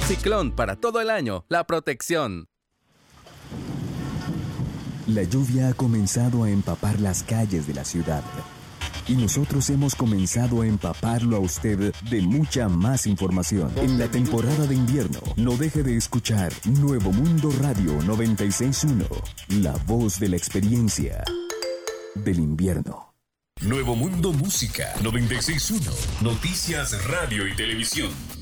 Ciclón para todo el año, la protección. La lluvia ha comenzado a empapar las calles de la ciudad. Y nosotros hemos comenzado a empaparlo a usted de mucha más información. En la temporada de invierno, no deje de escuchar Nuevo Mundo Radio 96.1, la voz de la experiencia del invierno. Nuevo Mundo Música 96.1, noticias, radio y televisión.